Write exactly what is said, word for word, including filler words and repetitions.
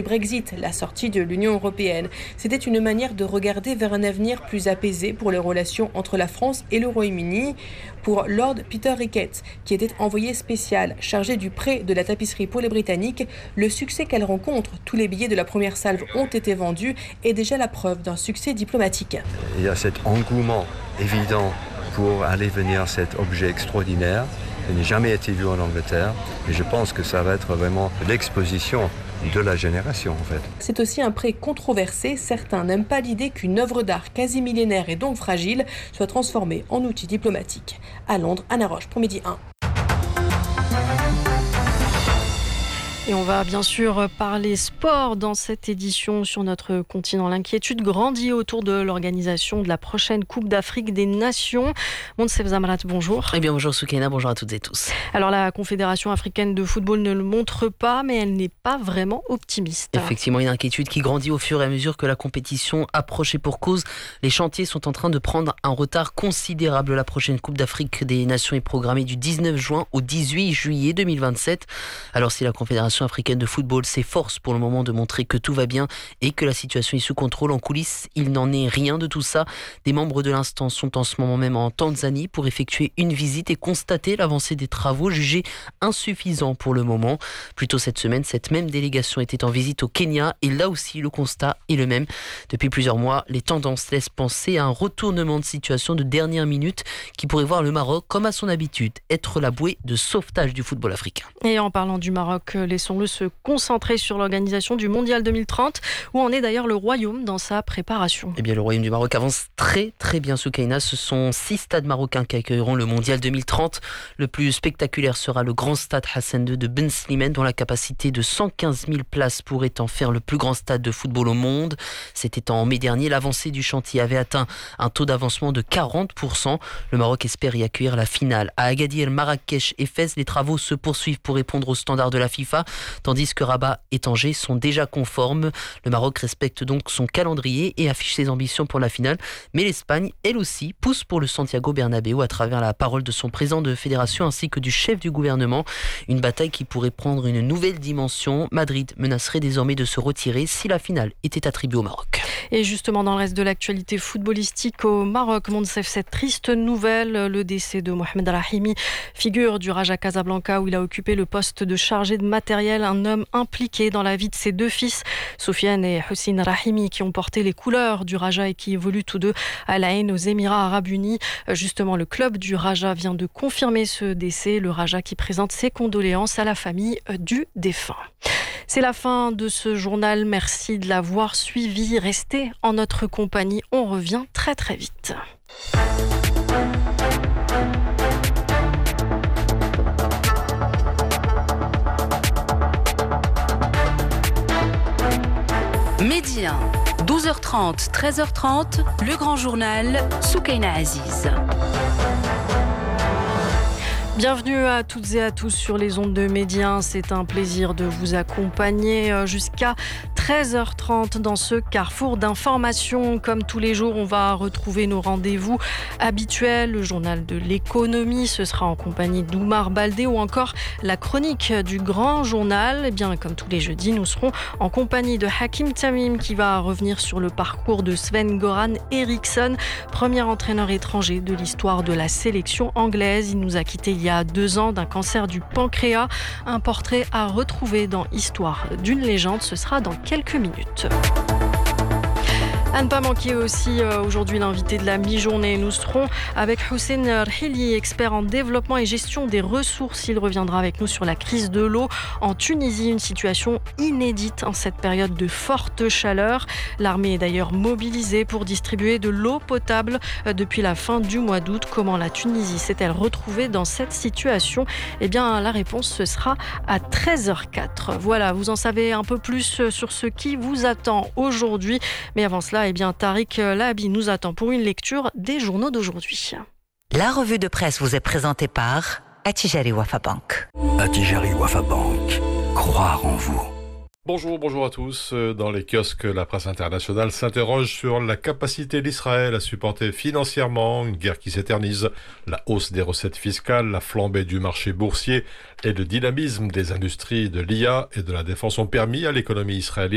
Brexit, la sortie de l'Union européenne. C'était une manière de regarder vers un avenir plus apaisé pour les relations entre la France et le Royaume-Uni. Pour Lord Peter Ricketts, qui était envoyé spécial chargé du prêt de la tapisserie pour les Britanniques, le succès qu'elle rencontre, tous les billets de la première salve ont été vendus, est déjà la preuve d'un succès diplomatique. Il y a cet engouement évident pour aller venir cet objet extraordinaire qui n'a jamais été vu en Angleterre. Et je pense que ça va être vraiment l'exposition de la génération en fait. C'est aussi un prêt controversé. Certains n'aiment pas l'idée qu'une œuvre d'art quasi millénaire et donc fragile soit transformée en outil diplomatique. À Londres, Anna Roche pour Midi un. Et on va bien sûr parler sport dans cette édition sur notre continent. L'inquiétude grandit autour de l'organisation de la prochaine Coupe d'Afrique des Nations. Monsef Zamrat, bonjour. Eh bien bonjour Soukaina, bonjour à toutes et tous. Alors la Confédération africaine de football ne le montre pas, mais elle n'est pas vraiment optimiste. Effectivement, une inquiétude qui grandit au fur et à mesure que la compétition approche et pour cause. Les chantiers sont en train de prendre un retard considérable. La prochaine Coupe d'Afrique des Nations est programmée du dix-neuf juin au dix-huit juillet deux mille vingt-sept. Alors si la Confédération africaine de football s'efforce pour le moment de montrer que tout va bien et que la situation est sous contrôle en coulisses, il n'en est rien de tout ça. Des membres de l'instance sont en ce moment même en Tanzanie pour effectuer une visite et constater l'avancée des travaux jugés insuffisants pour le moment. Plus tôt cette semaine, cette même délégation était en visite au Kenya et là aussi le constat est le même. Depuis plusieurs mois, les tendances laissent penser à un retournement de situation de dernière minute qui pourrait voir le Maroc, comme à son habitude, être la bouée de sauvetage du football africain. Et en parlant du Maroc, laissons-le se concentrer sur l'organisation du Mondial deux mille trente, où en est d'ailleurs le Royaume dans sa préparation. Eh bien, le Royaume du Maroc avance très très bien, Soukaina. Ce sont six stades marocains qui accueilleront le Mondial deux mille trente. Le plus spectaculaire sera le grand stade Hassan deux de Ben Slimane, dont la capacité de cent quinze mille places pourrait en faire le plus grand stade de football au monde. C'était en mai dernier, l'avancée du chantier avait atteint un taux d'avancement de quarante pour cent. Le Maroc espère y accueillir la finale. À Agadir, Marrakech et Fès, les travaux se poursuivent pour répondre aux standards de la FIFA, tandis que Rabat et Tanger sont déjà conformes. Le Maroc respecte donc son calendrier et affiche ses ambitions pour la finale. Mais l'Espagne, elle aussi, pousse pour le Santiago Bernabéu à travers la parole de son président de fédération ainsi que du chef du gouvernement. Une bataille qui pourrait prendre une nouvelle dimension. Madrid menacerait désormais de se retirer si la finale était attribuée au Maroc. Et justement, dans le reste de l'actualité footballistique au Maroc, Monsef, cette triste nouvelle, le décès de Mohamed Rahimi, figure du Raja Casablanca où il a occupé le poste de chargé de matériel, un homme impliqué dans la vie de ses deux fils, Soufiane et Hussein Rahimi, qui ont porté les couleurs du Raja et qui évoluent tous deux à La Haine, aux Émirats Arabes Unis. Justement, le club du Raja vient de confirmer ce décès, le Raja qui présente ses condoléances à la famille du défunt. C'est la fin de ce journal. Merci de l'avoir suivi. Restez en notre compagnie. On revient très très vite. Midi un, douze heures trente, treize heures trente, le grand journal, Soukaina Aziz. Bienvenue à toutes et à tous sur les ondes de Midi un. C'est un plaisir de vous accompagner jusqu'à treize heures trente dans ce carrefour d'informations. Comme tous les jours, on va retrouver nos rendez-vous habituels. Le journal de l'économie, ce sera en compagnie d'Oumar Baldé ou encore la chronique du grand journal. Et bien, comme tous les jeudis, nous serons en compagnie de Hakim Tamim qui va revenir sur le parcours de Sven-Goran Eriksson, premier entraîneur étranger de l'histoire de la sélection anglaise. Il nous a quittés il y a deux ans d'un cancer du pancréas. Un portrait à retrouver dans Histoire d'une légende. Ce sera dans quelques minutes. À ne pas manquer aussi euh, aujourd'hui l'invité de la mi-journée. Nous serons avec Hussein Rhili, expert en développement et gestion des ressources. Il reviendra avec nous sur la crise de l'eau en Tunisie, une situation inédite en cette période de forte chaleur. L'armée est d'ailleurs mobilisée pour distribuer de l'eau potable euh, depuis la fin du mois d'août. Comment la Tunisie s'est-elle retrouvée dans cette situation ? Eh bien, la réponse ce sera à treize heures quatre. Voilà, vous en savez un peu plus sur ce qui vous attend aujourd'hui. Mais avant cela, eh bien, Tariq Lahabi nous attend pour une lecture des journaux d'aujourd'hui. La revue de presse vous est présentée par Attijari Wafa Bank. Attijari Wafa Bank. Croire en vous. Bonjour, bonjour à tous. Dans les kiosques, la presse internationale s'interroge sur la capacité d'Israël à supporter financièrement une guerre qui s'éternise, la hausse des recettes fiscales, la flambée du marché boursier et le dynamisme des industries de l'I A et de la défense ont permis à l'économie israélienne